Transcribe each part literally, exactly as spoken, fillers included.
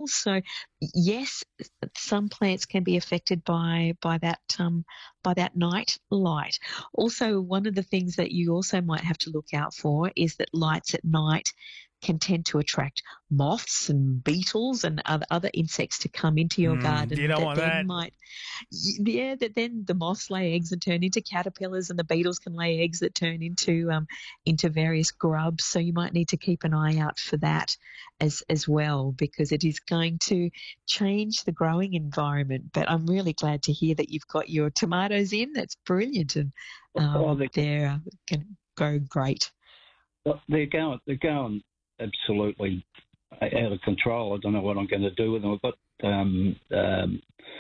So yes, some plants can be affected by by that um, by that night light. Also, one of the things that you also might have to look out for is that lights at night can tend to attract moths and beetles and other, other insects to come into your Mm, garden. you don't that want then that. might, yeah, that then the moths lay eggs and turn into caterpillars, and the beetles can lay eggs that turn into um, into various grubs. So you might need to keep an eye out for that as as well, because it is going to change the growing environment. But I'm really glad to hear that you've got your tomatoes in. That's brilliant, and um, Oh, they, they're uh, going to go great. they're going, they're going absolutely out of control. I don't know what I'm going to do with them. I've got um, um,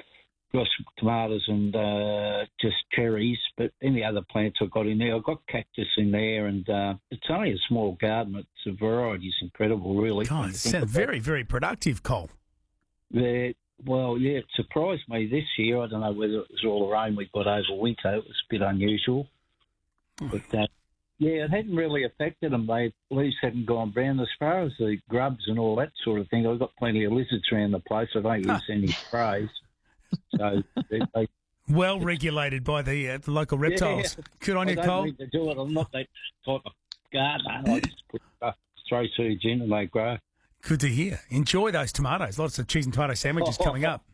got some tomatoes and uh, just cherries, but any other plants I've got in there, I've got cactus in there, and uh, it's only a small garden, but the variety is incredible, really. God, it sounds very, very productive, Cole. They're, well, yeah, it surprised me this year. I don't know whether it was all the rain we got over winter. It was a bit unusual. But, uh, yeah, it hadn't really affected them. They leaves hadn't gone brown. As far as the grubs and all that sort of thing, I've got plenty of lizards around the place. I don't use any sprays. So they, they, Well regulated by the, uh, the local reptiles. Yeah, Good on I you, don't Cole. need to do it. I'm not that type of gardener. I just put uh, throw seeds in and they grow. Good to hear. Enjoy those tomatoes. Lots of cheese and tomato sandwiches coming up.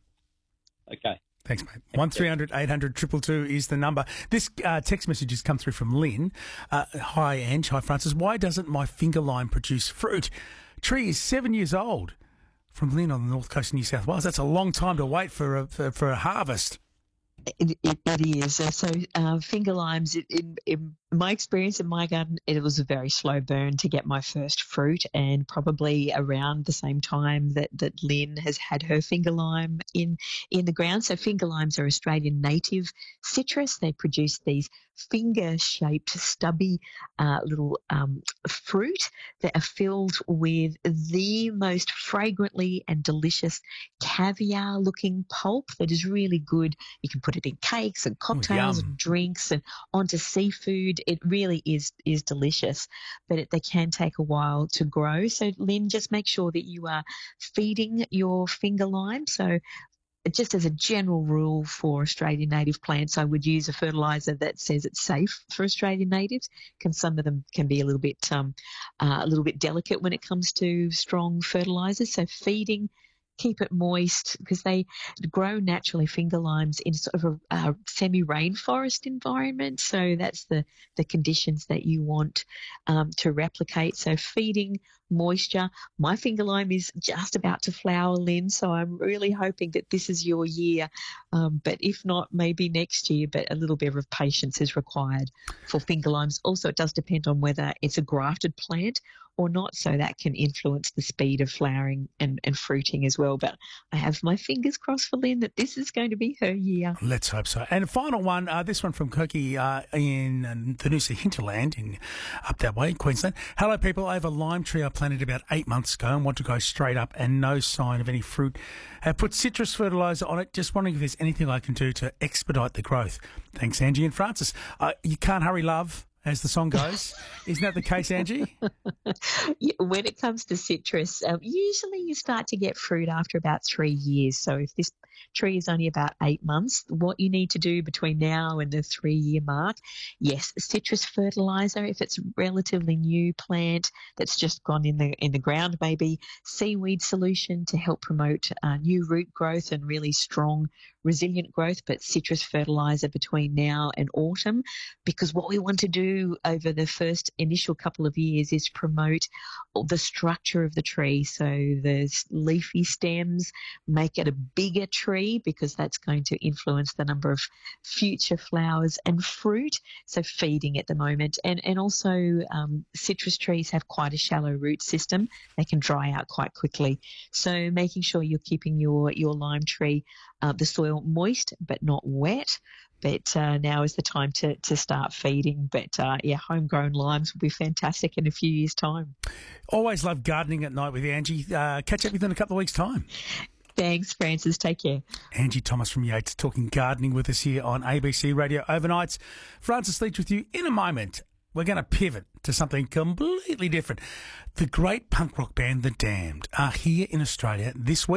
Okay. Thanks, mate. one three hundred eight hundred two two two is the number. This uh, text message has come through from Lynn. Uh, hi, Ange. Hi, Francis. Why doesn't my finger lime produce fruit? Tree is seven years old. From Lynn on the north coast of New South Wales. That's a long time to wait for a, for, for a harvest. It, it, it is. Uh, So uh, finger limes, it, in, in my experience in my garden, it was a very slow burn to get my first fruit, and probably around the same time that, that Lynn has had her finger lime in, in the ground. So finger limes are Australian native citrus. They produce these finger-shaped, stubby uh, little um, fruit that are filled with the most fragrantly and delicious caviar-looking pulp that is really good. You can put it in cakes and cocktails Ooh, and drinks and onto seafood. It really is is delicious, but it, they can take a while to grow. So, Lynn, just make sure that you are feeding your finger lime. So, just as a general rule for Australian native plants, I would use a fertiliser that says it's safe for Australian natives. Because some of them can be a little bit um, uh, a little bit delicate when it comes to strong fertilisers. So, feeding. Keep it moist, because they grow naturally, finger limes, in sort of a, a semi-rainforest environment. So that's the, the conditions that you want um, to replicate. So feeding, moisture. My finger lime is just about to flower, Lynn, so I'm really hoping that this is your year. Um, but if not, maybe next year. But a little bit of patience is required for finger limes. Also, it does depend on whether it's a grafted plant or not, so that can influence the speed of flowering and, and fruiting as well. But I have my fingers crossed for Lynn that this is going to be her year. Let's hope so. And final one, uh, this one from Koki uh, in uh, the Noosa hinterland, in up that way, Queensland. Hello, people. I have a lime tree I planted about eight months ago and want to go straight up, and no sign of any fruit. I put citrus fertiliser on it. Just wondering if there's anything I can do to expedite the growth. Thanks, Angie and Francis. Uh, you can't hurry love, as the song goes. Isn't that the case, Angie? Yeah, when it comes to citrus, um, usually you start to get fruit after about three years. So if this tree is only about eight months, what you need to do between now and the three-year mark, yes, citrus fertiliser. If it's a relatively new plant that's just gone in the in the ground, maybe seaweed solution to help promote uh, new root growth and really strong, resilient growth, but citrus fertiliser between now and autumn, because what we want to do over the first initial couple of years is promote the structure of the tree. So the leafy stems, make it a bigger tree, because that's going to influence the number of future flowers and fruit. So feeding at the moment. And, and also um, citrus trees have quite a shallow root system. They can dry out quite quickly. So making sure you're keeping your, your lime tree, uh, the soil moist but not wet. But uh, now is the time to, to start feeding. But, uh, yeah, homegrown limes will be fantastic in a few years' time. Always love gardening at night with Angie. Uh, catch up with you in a couple of weeks' time. Thanks, Francis. Take care. Angie Thomas from Yates talking gardening with us here on A B C Radio Overnights. Francis Leach with you in a moment. We're going to pivot to something completely different. The great punk rock band The Damned are here in Australia this week.